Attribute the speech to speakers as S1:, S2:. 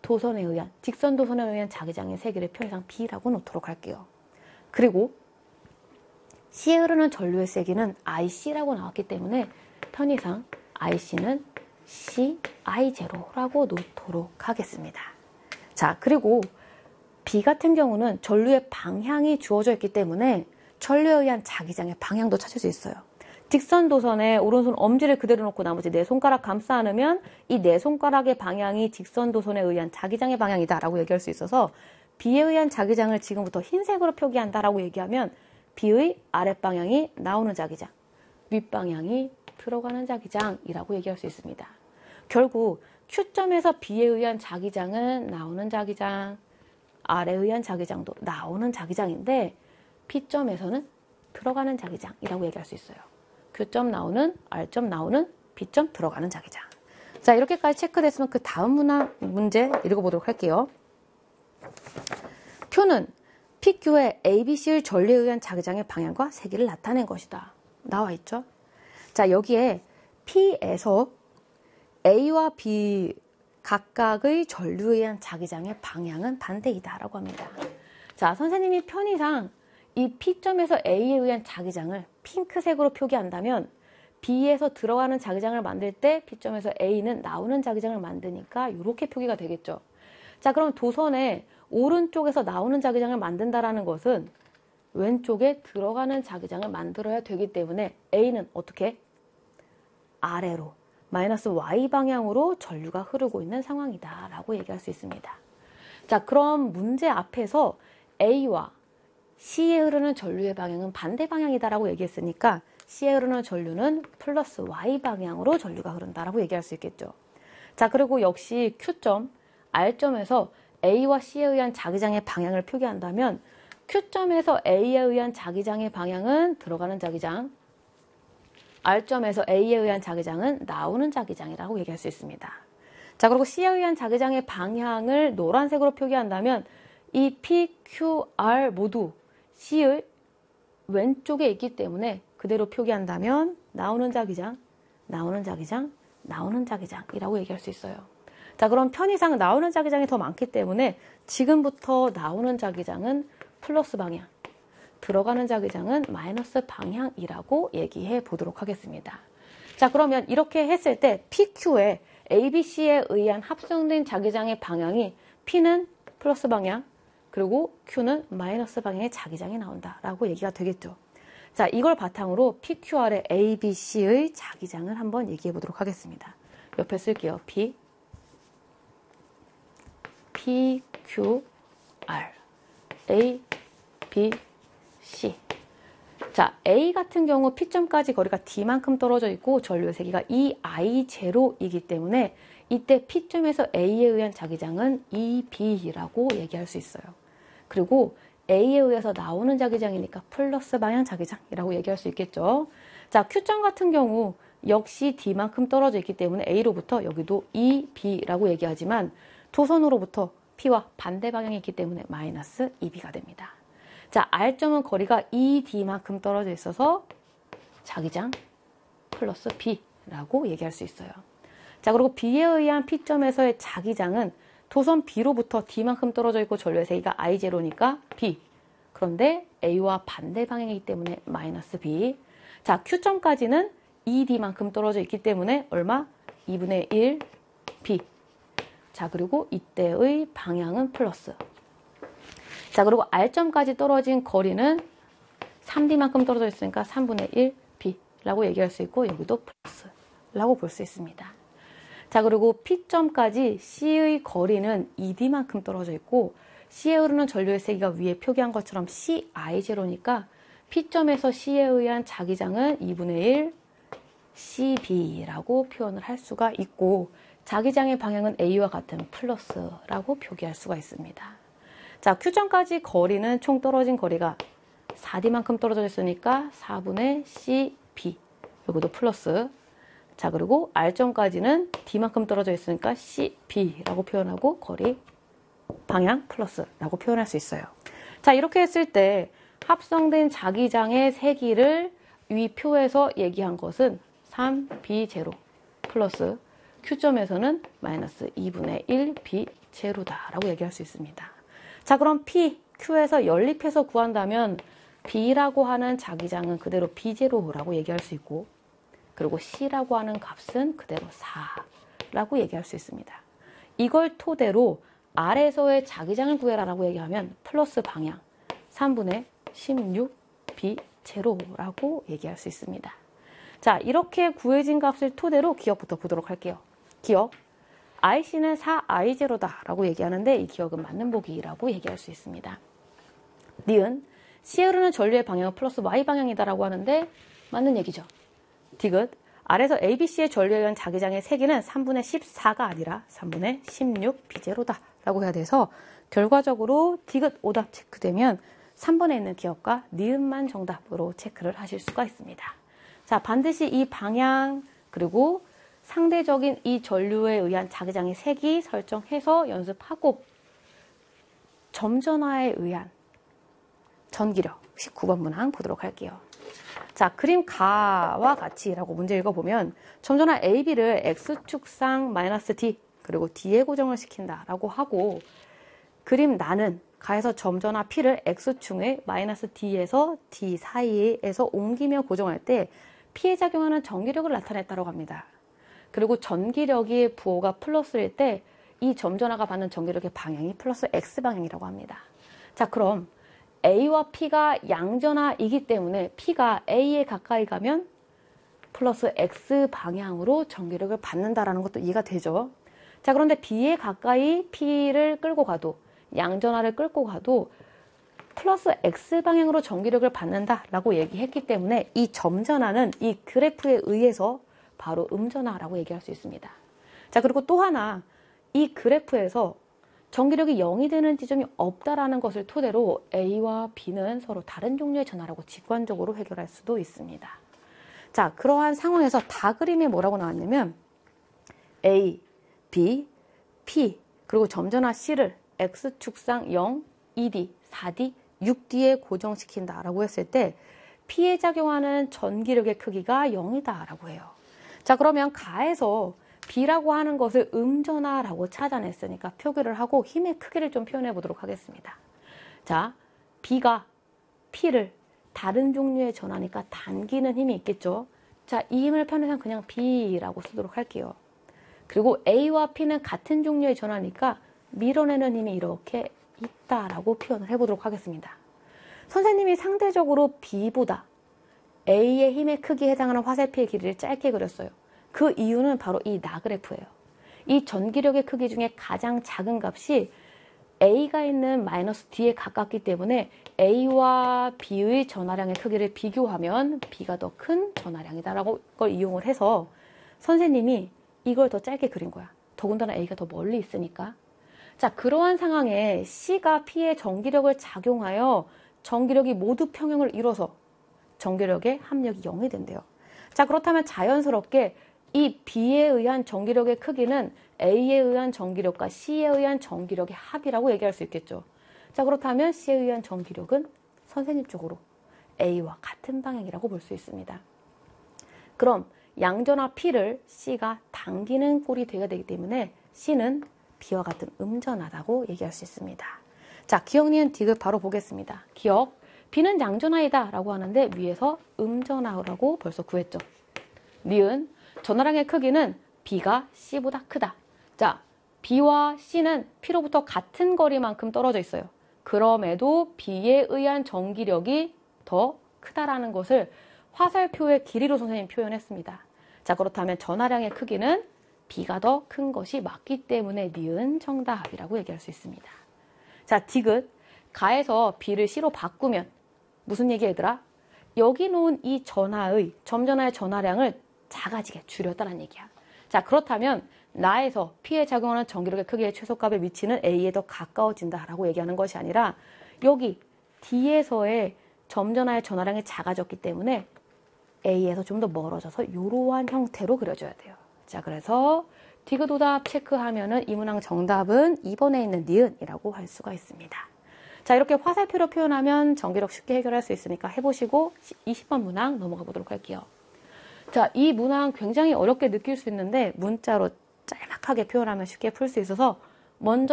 S1: 도선에 의한, 직선 도선에 의한 자기장의 세기를 편의상 B라고 놓도록 할게요. 그리고 C에 흐르는 전류의 세기는 IC라고 나왔기 때문에 편의상 IC는 CI0라고 놓도록 하겠습니다. 자, 그리고 B 같은 경우는 전류의 방향이 주어져 있기 때문에 전류에 의한 자기장의 방향도 찾을 수 있어요. 직선 도선에 오른손 엄지를 그대로 놓고 나머지 네 손가락 감싸 안으면 이 네 손가락의 방향이 직선 도선에 의한 자기장의 방향이다 라고 얘기할 수 있어서 B에 의한 자기장을 지금부터 흰색으로 표기한다 라고 얘기하면 B의 아랫방향이 나오는 자기장, 윗방향이 들어가는 자기장이라고 얘기할 수 있습니다. 결국 Q점에서 B에 의한 자기장은 나오는 자기장, R에 의한 자기장도 나오는 자기장인데 P점에서는 들어가는 자기장이라고 얘기할 수 있어요. Q점 나오는, R점 나오는, B점 들어가는 자기장. 자, 이렇게까지 체크됐으면 그 다음 문제 읽어보도록 할게요. Q는 PQ의 ABC의 전류에 의한 자기장의 방향과 세기를 나타낸 것이다. 나와 있죠? 자, 여기에 P에서 A와 B 각각의 전류에 의한 자기장의 방향은 반대이다 라고 합니다. 자, 선생님이 편의상 이 P점에서 A에 의한 자기장을 핑크색으로 표기한다면 B에서 들어가는 자기장을 만들 때 P점에서 A는 나오는 자기장을 만드니까 이렇게 표기가 되겠죠. 자, 그럼 도선에 오른쪽에서 나오는 자기장을 만든다라는 것은 왼쪽에 들어가는 자기장을 만들어야 되기 때문에 A는 어떻게? 아래로 마이너스 Y 방향으로 전류가 흐르고 있는 상황이다 라고 얘기할 수 있습니다. 자, 그럼 문제 앞에서 A와 C에 흐르는 전류의 방향은 반대 방향이다 라고 얘기했으니까 C에 흐르는 전류는 플러스 Y 방향으로 전류가 흐른다라고 얘기할 수 있겠죠. 자, 그리고 역시 Q점, R점에서 A와 C에 의한 자기장의 방향을 표기한다면 Q점에서 A에 의한 자기장의 방향은 들어가는 자기장, R점에서 A에 의한 자기장은 나오는 자기장이라고 얘기할 수 있습니다. 자, 그리고 C에 의한 자기장의 방향을 노란색으로 표기한다면 이 P, Q, R 모두 C의 왼쪽에 있기 때문에 그대로 표기한다면 나오는 자기장, 나오는 자기장, 나오는 자기장이라고 얘기할 수 있어요. 자, 그럼 편의상 나오는 자기장이 더 많기 때문에 지금부터 나오는 자기장은 플러스 방향, 들어가는 자기장은 마이너스 방향이라고 얘기해 보도록 하겠습니다. 자, 그러면 이렇게 했을 때 PQ에 ABC에 의한 합성된 자기장의 방향이 P는 플러스 방향, 그리고 Q는 마이너스 방향의 자기장이 나온다라고 얘기가 되겠죠. 자, 이걸 바탕으로 PQR의 ABC의 자기장을 한번 얘기해 보도록 하겠습니다. 옆에 쓸게요. P, Q, R, A, B, C. 자, A 같은 경우 P점까지 거리가 D만큼 떨어져 있고 전류의 세기가 EI0이기 때문에 이때 P점에서 A에 의한 자기장은 EB라고 얘기할 수 있어요. 그리고 A에 의해서 나오는 자기장이니까 플러스 방향 자기장이라고 얘기할 수 있겠죠. 자, Q점 같은 경우 역시 D만큼 떨어져 있기 때문에 A로부터 여기도 EB라고 얘기하지만 도선으로부터 P와 반대 방향이 있기 때문에 마이너스 EB가 됩니다. 자, R점은 거리가 ED만큼 떨어져 있어서 자기장 플러스 B라고 얘기할 수 있어요. 자, 그리고 B에 의한 P점에서의 자기장은 도선 B로부터 D만큼 떨어져 있고 전류의 세기가 I0니까 B. 그런데 A와 반대 방향이기 때문에 마이너스 B. 자, Q점까지는 ED만큼 떨어져 있기 때문에 얼마? 2분의 1 B. 자, 그리고 이때의 방향은 플러스. 자, 그리고 R점까지 떨어진 거리는 3D만큼 떨어져 있으니까 3분의 1 B라고 얘기할 수 있고 여기도 플러스라고 볼 수 있습니다. 자, 그리고 P점까지 C의 거리는 2D만큼 떨어져 있고 C에 흐르는 전류의 세기가 위에 표기한 것처럼 CI0니까 P점에서 C에 의한 자기장은 2분의 1 CB라고 표현을 할 수가 있고 자기장의 방향은 A와 같은 플러스라고 표기할 수가 있습니다. 자, Q점까지 거리는 총 떨어진 거리가 4D만큼 떨어져 있으니까 4분의 CB, 여기도 플러스. 자, 그리고 R점까지는 D만큼 떨어져 있으니까 CB라고 표현하고 거리, 방향 플러스라고 표현할 수 있어요. 자, 이렇게 했을 때 합성된 자기장의 세기를 위 표에서 얘기한 것은 3B0 플러스 Q점에서는 마이너스 2분의 1B 제로다라고 얘기할 수 있습니다. 자, 그럼 P, Q에서 연립해서 구한다면 B라고 하는 자기장은 그대로 B제로라고 얘기할 수 있고, 그리고 C라고 하는 값은 그대로 4라고 얘기할 수 있습니다. 이걸 토대로 R에서의 자기장을 구해라라고 얘기하면 플러스 방향 3분의 16 B0라고 얘기할 수 있습니다. 자, 이렇게 구해진 값을 토대로 기억부터 보도록 할게요. 기억, IC는 4I0다라고 얘기하는데 이 기억은 맞는 보기라고 얘기할 수 있습니다. 니은, C에 흐르는 전류의 방향은 플러스 Y방향이다라고 하는데 맞는 얘기죠. 디귿, R에서 ABC의 전류에 의한 자기장의 세기는 3분의 14가 아니라 3분의 16 B0다라고 해야 돼서 결과적으로 디귿 오답 체크되면 3번에 있는 기억과 니은만 정답으로 체크를 하실 수가 있습니다. 자, 반드시 이 방향 그리고 상대적인 이 전류에 의한 자기장의 세기 설정해서 연습하고 점전화에 의한 전기력 19번 문항 보도록 할게요. 자, 그림 가와 같이라고 문제 읽어보면 점전화 AB를 X축상 마이너스 D 그리고 D에 고정을 시킨다라고 하고 그림 나는 가에서 점전화 P를 X축의 마이너스 D에서 D 사이에서 옮기며 고정할 때 P에 작용하는 전기력을 나타냈다고 합니다. 그리고 전기력이 부호가 플러스일 때 이 점전화가 받는 전기력의 방향이 플러스 X방향이라고 합니다. 자, 그럼 A와 P가 양전화이기 때문에 P가 A에 가까이 가면 플러스 X방향으로 전기력을 받는다라는 것도 이해가 되죠. 자, 그런데 B에 가까이 P를 끌고 가도 양전화를 끌고 가도 플러스 X방향으로 전기력을 받는다라고 얘기했기 때문에 이 점전화는 이 그래프에 의해서 바로 음전화라고 얘기할 수 있습니다. 자, 그리고 또 하나 이 그래프에서 전기력이 0이 되는 지점이 없다라는 것을 토대로 A와 B는 서로 다른 종류의 전화라고 직관적으로 해결할 수도 있습니다. 자, 그러한 상황에서 다 그림에 뭐라고 나왔냐면 A, B, P 그리고 점전화 C를 X축상 0, 2D, 4D, 6D에 고정시킨다라고 했을 때 P에 작용하는 전기력의 크기가 0이다라고 해요. 자, 그러면 가에서 B라고 하는 것을 음전화라고 찾아냈으니까 표기를 하고 힘의 크기를 좀 표현해 보도록 하겠습니다. 자, B가 P를 다른 종류의 전화니까 당기는 힘이 있겠죠. 자, 이 힘을 표현해서 그냥 B라고 쓰도록 할게요. 그리고 A와 P는 같은 종류의 전화니까 밀어내는 힘이 이렇게 있다라고 표현을 해보도록 하겠습니다. 선생님이 상대적으로 B보다 A의 힘의 크기에 해당하는 화살표의 길이를 짧게 그렸어요. 그 이유는 바로 이 나그래프예요. 이 전기력의 크기 중에 가장 작은 값이 A가 있는 마이너스 D에 가깝기 때문에 A와 B의 전하량의 크기를 비교하면 B가 더 큰 전하량이다라고 걸 이용을 해서 선생님이 이걸 더 짧게 그린 거야. 더군다나 A가 더 멀리 있으니까. 자, 그러한 상황에 C가 P의 전기력을 작용하여 전기력이 모두 평형을 이뤄서 전기력의 합력이 0이 된대요. 자, 그렇다면 자연스럽게 이 B에 의한 전기력의 크기는 A에 의한 전기력과 C에 의한 전기력의 합이라고 얘기할 수 있겠죠. 자, 그렇다면 C에 의한 전기력은 선생님 쪽으로 A와 같은 방향이라고 볼 수 있습니다. 그럼 양전화 P를 C가 당기는 꼴이 되어야 되기 때문에 C는 B와 같은 음전하다고 얘기할 수 있습니다. 자, 기억, 니은, 디귿 바로 보겠습니다. 기억, B는 양전하이다 라고 하는데 위에서 음전하라고 벌써 구했죠. 니은, 전하량의 크기는 B가 C보다 크다. 자, B와 C는 P로부터 같은 거리만큼 떨어져 있어요. 그럼에도 B에 의한 전기력이 더 크다라는 것을 화살표의 길이로 선생님이 표현했습니다. 자, 그렇다면 전하량의 크기는 B가 더 큰 것이 맞기 때문에 니은 정답이라고 얘기할 수 있습니다. 자, 디귿, 가에서 B를 C로 바꾸면 무슨 얘기 얘들아? 여기 놓은 이 전하의, 점전하의 전하량을 작아지게 줄였다는 얘기야. 자, 그렇다면 나에서 P에 작용하는 전기력의 크기의 최소값의 위치는 A에 더 가까워진다라고 얘기하는 것이 아니라 여기 D에서의 점전하의 전하량이 작아졌기 때문에 A에서 좀 더 멀어져서 이러한 형태로 그려줘야 돼요. 자, 그래서 디귿 오답 체크하면은 이 문항 정답은 2번에 있는 니은이라고 할 수가 있습니다. 자, 이렇게 화살표로 표현하면 전기력 쉽게 해결할 수 있으니까 해보시고 20번 문항 넘어가 보도록 할게요. 자, 이 문항 굉장히 어렵게 느낄 수 있는데 문자로 짤막하게 표현하면 쉽게 풀 수 있어서 먼저